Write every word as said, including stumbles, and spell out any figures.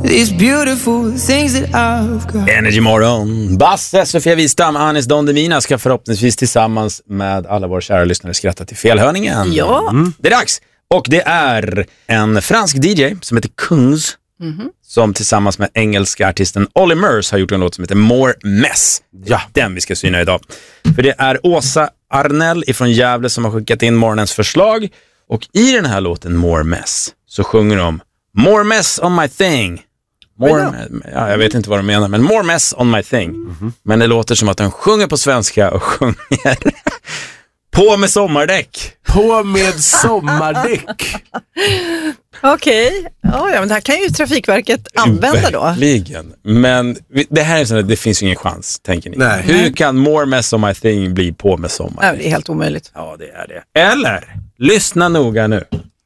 these beautiful things that I've got. Energy Morgon. Basse, Sofia Wistam, Anis Don Demina ska förhoppningsvis tillsammans med alla våra kära lyssnare skratta till felhörningen. Ja. Mm. Det är dags. Och det är en fransk D J som heter Kungs mm-hmm. som tillsammans med engelska artisten Olly Murs har gjort en låt som heter More Mess. Ja, den vi ska syna idag. För det är Åsa Arnell ifrån Gävle som har skickat in morgonens förslag. Och i den här låten More Mess så sjunger de More Mess on my thing. More, ja, jag vet inte vad de menar, men More Mess on my thing. Mm-hmm. Men det låter som att de sjunger på svenska och sjunger på med sommardäck. På med sommardäck. Okej, okay. Ja, men det här kan ju Trafikverket använda då. Verkligen. Men det här är så att det finns ju ingen chans, tänker ni. Nej. Hur kan More Mess on my thing bli på med sommardäck? Ja, det är helt omöjligt. Ja, det är det. Eller, lyssna noga nu.